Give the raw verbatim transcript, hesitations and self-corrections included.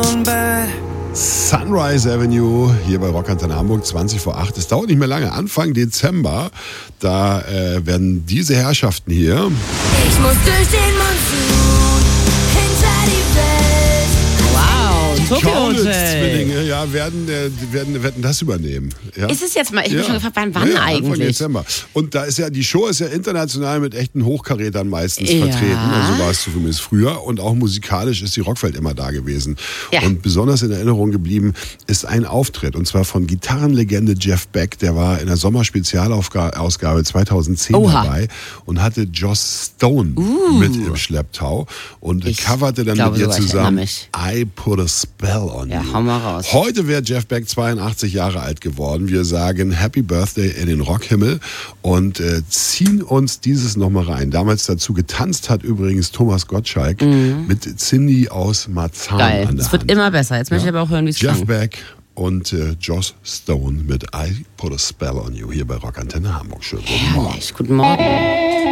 doing bad. Sunrise Avenue hier bei Rockantenne Hamburg, zwanzig vor acht. Es dauert nicht mehr lange. Anfang Dezember, da äh, werden diese Herrschaften hier. Ich muss durch den Monsun, hinter die Welt. Wow, Tokyo Hotel. Zwillinge, ja, werden, äh, werden, werden das übernehmen. Ja? Ist es jetzt mal, ich Ja. bin schon gefragt, wann, wann ja, ja, eigentlich? Anfang Dezember. Und da ist ja, die Show ist ja international mit echten Hochkarätern meistens Ja. vertreten. Also war es zumindest früher. Und auch musikalisch ist die Rockfeld immer da gewesen. Ja. Und besonders in Erinnerung geblieben ist ein Auftritt. Und zwar von Gitarrenlegende Jeff Beck. Der war in der Sommerspezialausgabe zweitausendzehn Oha. dabei und hatte Joss Stone Uh. mit im Schlepptau. Und Ich coverte dann glaube mit ihr sogar, ich zusammen erinnere mich. I Put a Spell on Ja, You. hau mal raus. Heute wäre Jeff Beck zweiundachtzig Jahre alt geworden. Wir sagen Happy Birthday in den Rockhimmel und äh, ziehen uns dieses nochmal rein. Damals dazu getanzt hat übrigens Thomas Gottschalk mit Cindy aus Marzahn Mhm. Geil. an der Es wird Hand. immer besser. Jetzt möchte ich aber auch hören, wie es Jeff klang. Beck und äh, Joss Stone mit I Put a Spell on You hier bei Rockantenne Hamburg. Schönen guten Morgen. Herrlich. Guten Morgen.